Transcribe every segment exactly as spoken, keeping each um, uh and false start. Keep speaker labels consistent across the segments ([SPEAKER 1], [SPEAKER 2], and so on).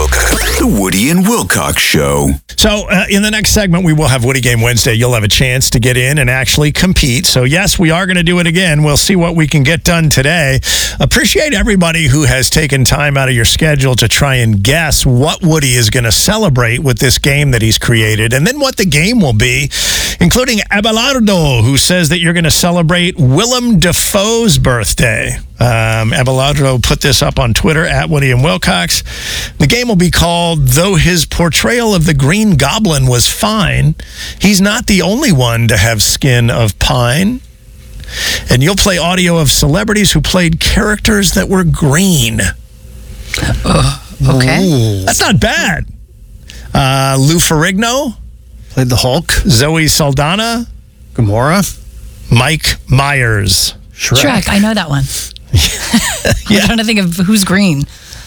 [SPEAKER 1] Wilcox. The Woody and Wilcox Show.
[SPEAKER 2] So uh, in the next segment, we will have Woody Game Wednesday. You'll have a chance to get in and actually compete. So yes, we are going to do it again. We'll see what we can get done today. Appreciate everybody who has taken time out of your schedule to try and guess what Woody is going to celebrate with this game that he's created, and then what the game will be, including Abelardo, who says that you're going to celebrate Willem Dafoe's birthday. Um, Abelardo put this up on Twitter, at Woody and Wilcox. The game will be called Though His Portrayal of the Green Goblin Was Fine, He's Not the Only One to Have Skin of Pine. And you'll play audio of celebrities who played characters that were green.
[SPEAKER 3] Uh, okay.
[SPEAKER 2] Ooh. That's not bad. Uh, Lou Ferrigno
[SPEAKER 4] played the Hulk.
[SPEAKER 2] Zoe Saldana.
[SPEAKER 4] Gamora.
[SPEAKER 2] Mike Myers.
[SPEAKER 3] Shrek. Shrek, I know that one.
[SPEAKER 2] Yeah.
[SPEAKER 3] I'm trying to think of who's green.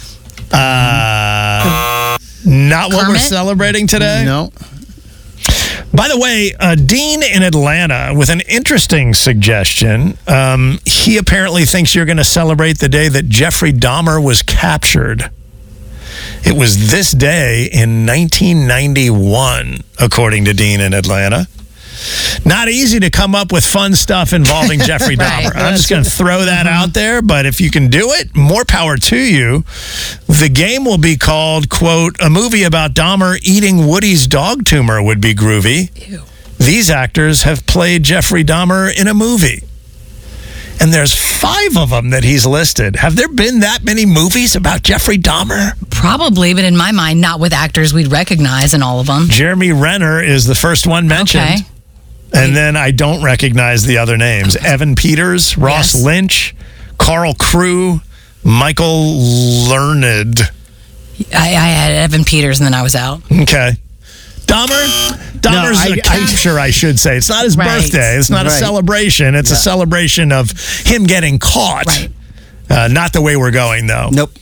[SPEAKER 2] Uh, not what
[SPEAKER 3] Kermit?
[SPEAKER 2] we're celebrating today?
[SPEAKER 4] No.
[SPEAKER 2] By the way, uh, Dean in Atlanta with an interesting suggestion. Um, he apparently thinks you're going to celebrate the day that Jeffrey Dahmer was captured. It was this day in nineteen ninety-one, according to Dean in Atlanta. Not easy to come up with fun stuff involving Jeffrey Dahmer.
[SPEAKER 3] Right.
[SPEAKER 2] I'm just going to throw that mm-hmm. out there, but if you can do it, more power to you. The game will be called, quote, a movie about Dahmer eating Woody's dog tumor would be groovy.
[SPEAKER 3] Ew.
[SPEAKER 2] These actors have played Jeffrey Dahmer in a movie. And there's five of them that he's listed. Have there been that many movies about Jeffrey Dahmer?
[SPEAKER 3] Probably, but in my mind, not with actors we'd recognize in all of them.
[SPEAKER 2] Jeremy Renner is the first one mentioned.
[SPEAKER 3] Okay.
[SPEAKER 2] And then I don't recognize the other names. Evan Peters, Ross
[SPEAKER 3] Yes.
[SPEAKER 2] Lynch, Carl Crew, Michael Learned.
[SPEAKER 3] I, I had Evan Peters and then I was out.
[SPEAKER 2] Okay. Dahmer? Dahmer's
[SPEAKER 4] No, I-
[SPEAKER 2] a capture, I, I should say. It's not his
[SPEAKER 3] Right.
[SPEAKER 2] birthday. It's not
[SPEAKER 4] Right.
[SPEAKER 2] a celebration. It's
[SPEAKER 4] Yeah.
[SPEAKER 2] a celebration of him getting caught.
[SPEAKER 3] Right.
[SPEAKER 2] Uh, not the way we're going, though.
[SPEAKER 4] Nope.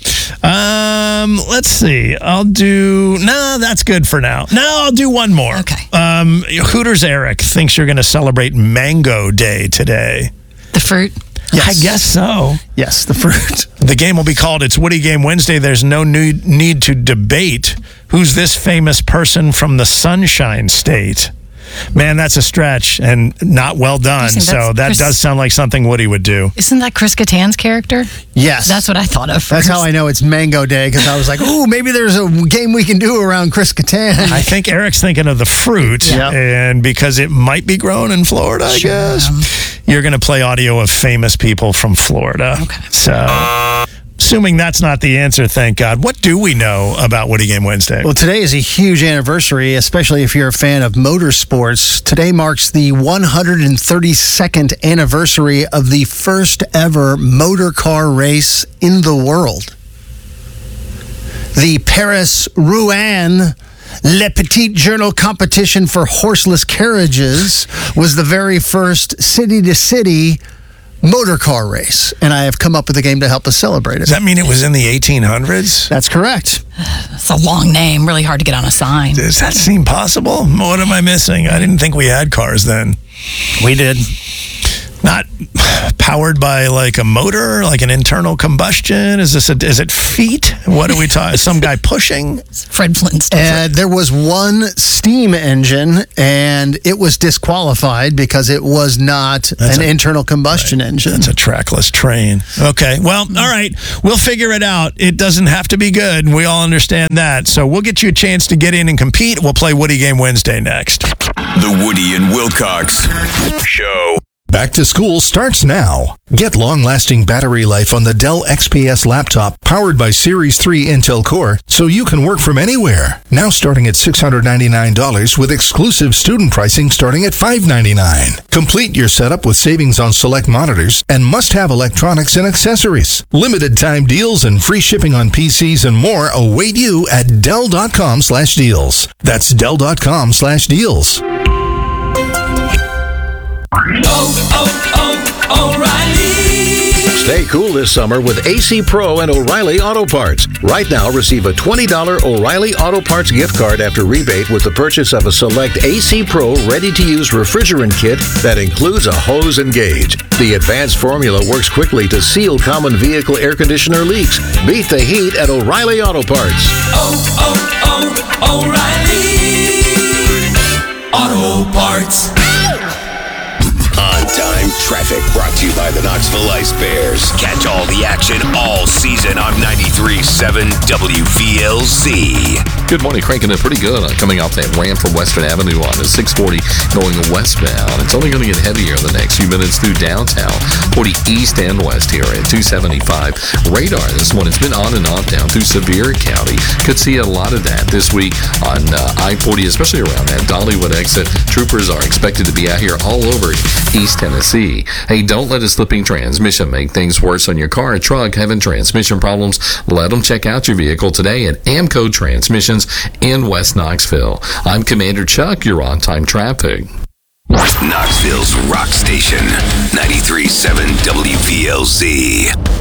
[SPEAKER 2] Um, let's see. I'll do... No, that's good for now. No, I'll do one more.
[SPEAKER 3] Okay.
[SPEAKER 2] Um, Hooters Eric thinks you're going to celebrate Mango Day today.
[SPEAKER 3] The fruit?
[SPEAKER 4] Yes.
[SPEAKER 2] I guess so.
[SPEAKER 4] Yes, the fruit.
[SPEAKER 2] The game will be called It's Woody Game Wednesday. There's no need, need to debate who's this famous person from the Sunshine State. Man, that's a stretch and not well done.
[SPEAKER 3] Interesting.
[SPEAKER 2] So
[SPEAKER 3] That's
[SPEAKER 2] that
[SPEAKER 3] Chris-
[SPEAKER 2] does sound like something Woody would do.
[SPEAKER 3] Isn't that Chris Kattan's character?
[SPEAKER 4] Yes.
[SPEAKER 3] That's what I thought of first.
[SPEAKER 4] That's how I know it's Mango Day, because I was like, ooh, maybe there's a game we can do around Chris Kattan.
[SPEAKER 2] I think Eric's thinking of the fruit,
[SPEAKER 4] Yeah.
[SPEAKER 2] and because it might be grown in Florida, I
[SPEAKER 3] Sure.
[SPEAKER 2] guess, you're going to play audio of famous people from Florida.
[SPEAKER 3] Okay.
[SPEAKER 2] So, assuming that's not the answer, thank God, what do we know about Woody Game Wednesday?
[SPEAKER 4] Well, today is a huge anniversary, especially if you're a fan of motorsports. Today marks the one hundred thirty-second anniversary of the first ever motor car race in the world. The Paris-Rouen Le Petit Journal competition for horseless carriages was the very first city-to-city motor car race, and I have come up with a game to help us celebrate it.
[SPEAKER 2] Does that mean it was in the eighteen hundreds?
[SPEAKER 4] That's correct.
[SPEAKER 3] It's a long name, really hard to get on a sign.
[SPEAKER 2] Does that seem possible? What am I missing? I didn't think we had cars then.
[SPEAKER 4] We did.
[SPEAKER 2] Not powered by like a motor, like an internal combustion? Is this a, is it feet? What are we talking? Some guy pushing?
[SPEAKER 3] Fred Flintstone.
[SPEAKER 4] And there was one steam engine, and it was disqualified because it was not
[SPEAKER 2] That's
[SPEAKER 4] an
[SPEAKER 2] a-
[SPEAKER 4] internal combustion engine.
[SPEAKER 2] It's a trackless train. Okay. Well, all right. We'll figure it out. It doesn't have to be good. And we all understand that. So we'll get you a chance to get in and compete. We'll play Woody Game Wednesday next.
[SPEAKER 1] The Woody and Wilcox Show.
[SPEAKER 5] Back to school starts now. Get long-lasting battery life on the Dell X P S laptop powered by Series three Intel Core so you can work from anywhere. Now starting at six hundred ninety-nine dollars with exclusive student pricing starting at five hundred ninety-nine dollars. Complete your setup with savings on select monitors and must-have electronics and accessories. Limited time deals and free shipping on P Cs and more await you at Dell.com slash deals. That's Dell.com slash deals.
[SPEAKER 6] Oh, oh, oh, O'Reilly. Stay cool this summer with A C Pro and O'Reilly Auto Parts. Right now, receive a twenty dollars O'Reilly Auto Parts gift card after rebate with the purchase of a select A C Pro ready-to-use refrigerant kit that includes a hose and gauge. The advanced formula works quickly to seal common vehicle air conditioner leaks. Beat the heat at O'Reilly Auto Parts.
[SPEAKER 7] Oh, oh, oh, O'Reilly Auto Parts.
[SPEAKER 1] On-time traffic brought to you by the Knoxville Ice Bears. Catch all the action all season on ninety-three point seven W V L Z.
[SPEAKER 8] Good morning. Cranking it pretty good uh, coming off that ramp from Western Avenue on to six forty going westbound. It's only going to get heavier the next few minutes through downtown. forty east and west here at two seventy-five. Radar this one. It's been on and off down through Sevier County. Could see a lot of that this week on uh, I forty, especially around that Dollywood exit. Troopers are expected to be out here all over East Tennessee. Hey, don't let a slipping transmission make things worse on your car or truck. Having transmission problems? Let them check out your vehicle today at Amco Transmissions in West Knoxville. I'm Commander Chuck. You're on time traffic.
[SPEAKER 1] Knoxville's rock station, ninety-three point seven W V L Z.